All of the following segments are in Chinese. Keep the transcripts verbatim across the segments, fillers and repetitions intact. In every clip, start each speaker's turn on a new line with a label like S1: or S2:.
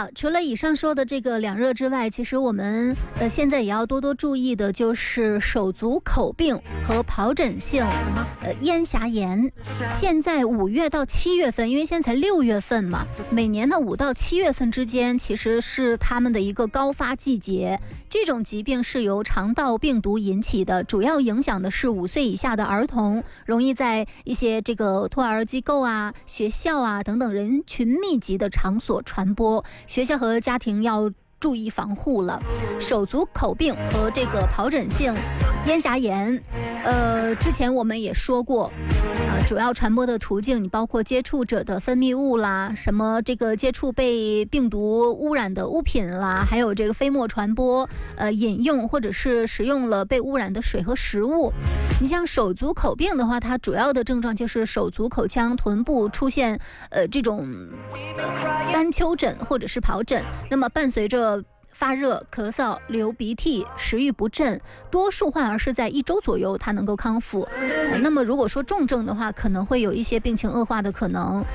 S1: 好，除了以上说的这个两热之外，其实我们呃现在也要多多注意的就是手足口病和疱疹性呃咽峡炎。现在五月到七月份，因为现在才六月份嘛，每年的五到七月份之间其实是他们的一个高发季节。这种疾病是由肠道病毒引起的，主要影响的是五岁以下的儿童，容易在一些这个托儿机构啊、学校啊等等人群密集的场所传播，学校和家庭要注意防护了。手足口病和这个疱疹性咽峡炎，呃，之前我们也说过，啊、呃，主要传播的途径你包括接触者的分泌物啦，什么这个接触被病毒污染的物品啦，还有这个飞沫传播，呃，饮用或者是食用了被污染的水和食物。你像手足口病的话，它主要的症状就是手足口腔、臀部出现呃这种呃斑丘疹或者是疱疹，那么伴随着发热、咳嗽、流鼻涕、食欲不振，多数患儿是在一周左右它能够康复、呃、那么如果说重症的话，可能会有一些病情恶化的可能。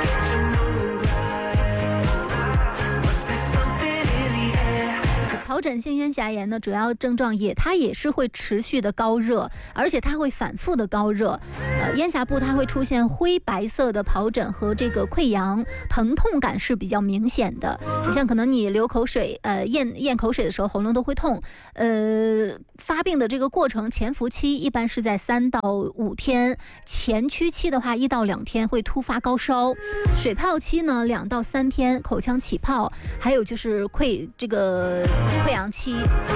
S1: 疱疹性咽峡炎呢，主要症状也它也是会持续的高热，而且它会反复的高热。呃，咽峡部它会出现灰白色的疱疹和这个溃疡，疼痛感是比较明显的。你像可能你流口水，呃，咽咽口水的时候，喉咙都会痛。呃，发病的这个过程，潜伏期一般是在三到五天，前驱期的话一到两天会突发高烧，水泡期呢两到三天，口腔起泡，还有就是溃这个。溃疡期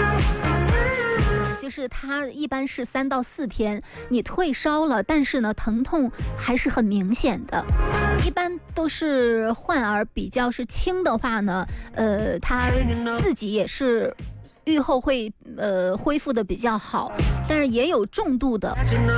S1: 就是它一般是三到四天，你退烧了，但是呢疼痛还是很明显的。一般都是患儿比较是轻的话呢，呃，他自己也是愈后会呃恢复的比较好，但是也有重度的，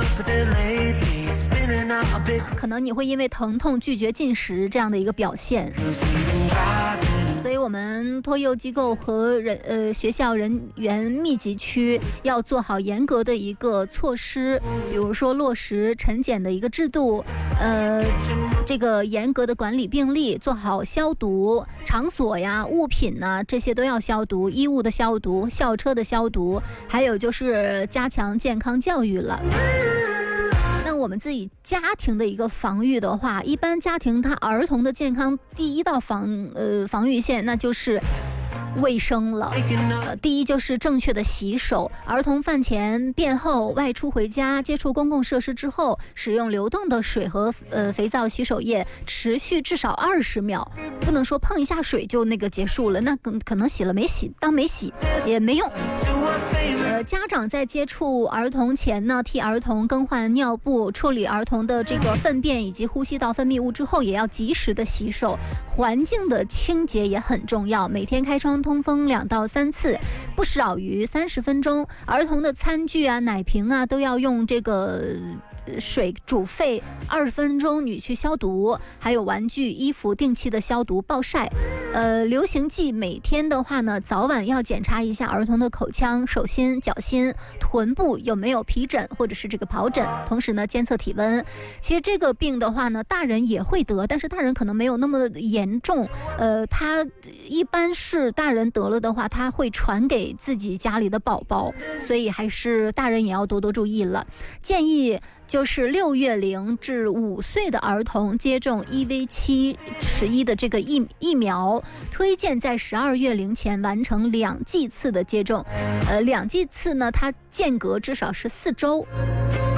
S1: 可能你会因为疼痛拒绝进食这样的一个表现。所以我们托幼机构和人呃学校人员密集区要做好严格的一个措施，比如说落实晨检的一个制度，呃，这个严格的管理病例，做好消毒，场所呀、物品呐这些都要消毒，衣物的消毒、校车的消毒，还有就是加强健康教育了。那我们自己家庭的一个防御的话，一般家庭他儿童的健康第一道防呃防御线，那就是卫生了。呃，第一就是正确的洗手，儿童饭前、便后、外出回家、接触公共设施之后，使用流动的水和呃肥皂洗手液，持续至少二十秒，不能说碰一下水就那个结束了，那可能洗了没洗，当没洗也没用。呃，家长在接触儿童前呢，替儿童更换尿布，处理儿童的这个粪便以及呼吸道分泌物之后，也要及时的洗手。环境的清洁也很重要，每天开窗通风两到三次，不少于三十分钟。儿童的餐具啊、奶瓶啊，都要用这个水煮沸二十分钟，你去消毒。还有玩具、衣服定期的消毒、暴晒。呃，流行季每天的话呢，早晚要检查一下儿童的口腔、手心、脚心、臀部有没有皮疹或者是这个疱疹，同时呢监测体温。其实这个病的话呢，大人也会得，但是大人可能没有那么严重。呃，他一般是大人得了的话，他会传给自己家里的宝宝，所以还是大人也要多多注意了。建议就是六月龄至五岁的儿童接种 E V 七十一的这个疫疫苗，推荐在十二月龄前完成两剂次的接种。呃，两剂次呢，它间隔至少是四周。